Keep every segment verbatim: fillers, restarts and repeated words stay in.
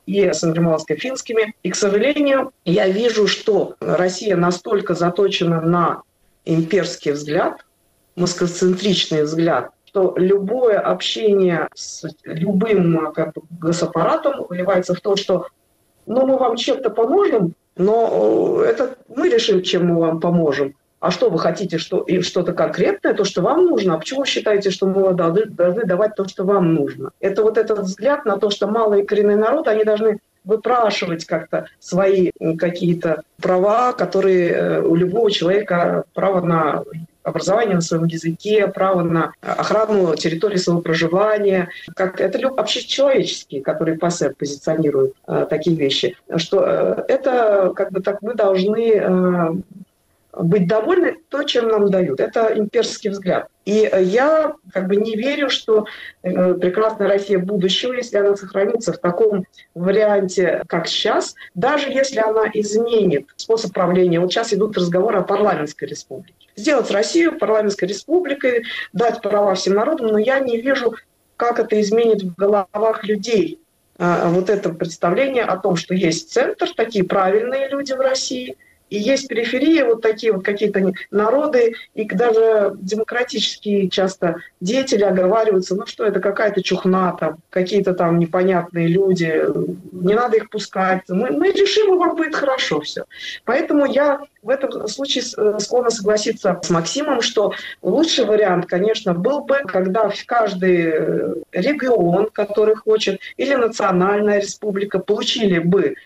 и с нидерландско-финскими. И, к сожалению, я вижу, что Россия настолько заточена на имперский взгляд, москвоцентричный взгляд, что любое общение с любым как бы, госаппаратом выливается в то, что ну, мы вам чем-то поможем, но это мы решим, чем мы вам поможем. А что вы хотите, что, и что-то конкретное, то, что вам нужно? А почему вы считаете, что мы должны, должны давать то, что вам нужно? Это вот этот взгляд на то, что малые коренные народы, они должны выпрашивать как-то свои какие-то права, которые у любого человека, право на образование на своем языке, право на охрану территории своего проживания. Как это общечеловеческие, которые ПАСЕ позиционируют э, такие вещи. Что э, это как бы так мы должны э, быть довольны то, чем нам дают. Это имперский взгляд. И я как бы не верю, что э, прекрасная Россия будущего, если она сохранится в таком варианте, как сейчас, даже если она изменит способ правления. Вот сейчас идут разговоры о парламентской республике. Сделать Россию парламентской республикой, дать права всем народам, но я не вижу, как это изменит в головах людей. Э, вот это представление о том, что есть центр, такие правильные люди в России, и есть периферии, вот такие вот какие-то народы, и даже демократические часто деятели оговариваются, ну что это, какая-то чухна, там, какие-то там непонятные люди, не надо их пускать, мы, мы решим, и вам будет хорошо все. Поэтому я в этом случае склонна согласиться с Максимом, что лучший вариант, конечно, был бы, когда в каждый регион, который хочет, или национальная республика, получили бы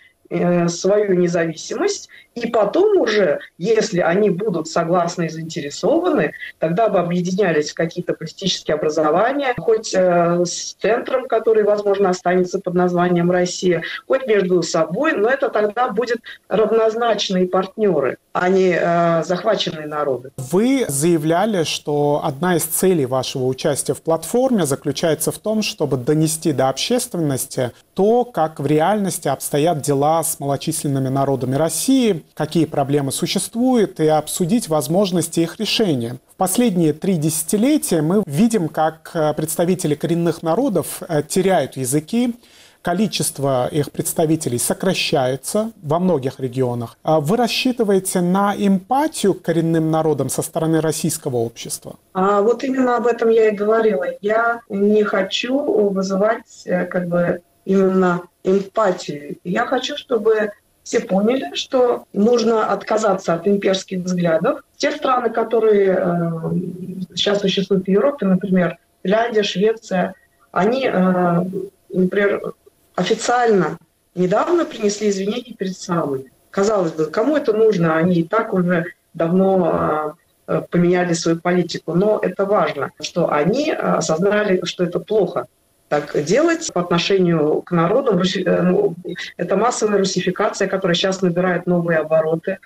свою независимость, и потом уже, если они будут согласны и заинтересованы, тогда бы объединялись в какие-то политические образования, хоть э, с центром, который, возможно, останется под названием Россия, хоть между собой, но это тогда будут равнозначные партнеры, а не э, захваченные народы. Вы заявляли, что одна из целей вашего участия в платформе заключается в том, чтобы донести до общественности то, как в реальности обстоят дела с малочисленными народами России, какие проблемы существуют, и обсудить возможности их решения. В последние три десятилетия мы видим, как представители коренных народов теряют языки, количество их представителей сокращается во многих регионах. Вы рассчитываете на эмпатию к коренным народам со стороны российского общества? А вот именно об этом я и говорила. Я не хочу вызывать как бы именно эмпатию. Я хочу, чтобы все поняли, что нужно отказаться от имперских взглядов. Те страны, которые э, сейчас существуют в Европе, например, Финляндия, Швеция, они, э, например, официально недавно принесли извинения перед самыми. Казалось бы, кому это нужно? Они и так уже давно э, поменяли свою политику. Но это важно, что они осознали, что это плохо. Так делать по отношению к народу. Это массовая русификация, которая сейчас набирает новые обороты.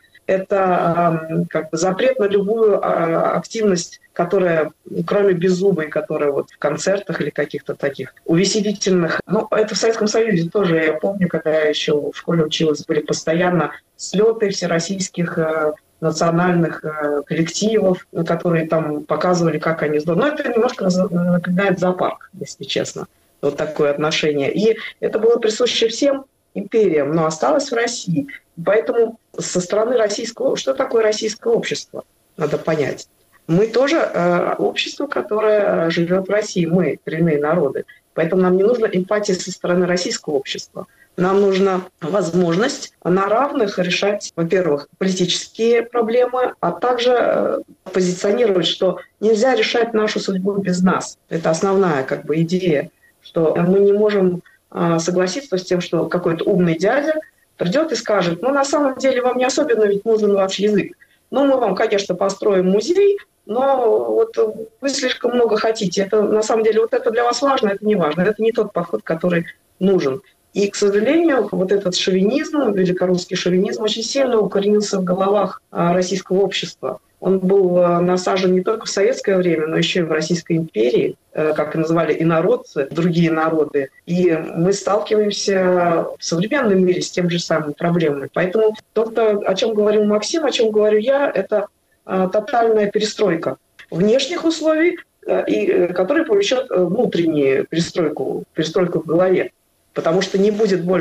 Это как бы запрет на любую активность, которая, кроме беззубой, которая вот в концертах или каких-то таких увеселительных. Ну, это в Советском Союзе тоже, я помню, когда я еще в школе училась, были постоянно слеты всероссийских национальных э, коллективов, которые там показывали, как они здорово. Но это немножко напоминает зоопарк, если честно, вот такое отношение. И это было присуще всем империям, но осталось в России. Поэтому со стороны российского... Что такое российское общество? Надо понять. Мы тоже э, общество, которое живет в России. Мы, коренные народы. Поэтому нам не нужна эмпатия со стороны российского общества. Нам нужна возможность на равных решать, во-первых, политические проблемы, а также позиционировать, что нельзя решать нашу судьбу без нас. Это основная как бы идея, что мы не можем согласиться с тем, что какой-то умный дядя придет и скажет, ну на самом деле вам не особенно ведь нужен ваш язык. Ну мы вам, конечно, построим музей, но вот вы слишком много хотите. Это на самом деле вот это для вас важно, это не важно. Это не тот подход, который нужен. И, к сожалению, вот этот шовинизм, великорусский шовинизм, очень сильно укоренился в головах российского общества. Он был насажен не только в советское время, но еще и в Российской империи, как и называли инородцы, другие народы. И мы сталкиваемся в современном мире с тем же самыми проблемами. Поэтому то, о чем говорил Максим, о чем говорю я, это тотальная перестройка внешних условий, и, которая повлечет внутреннюю перестройку, перестройку в голове. Потому что не будет больше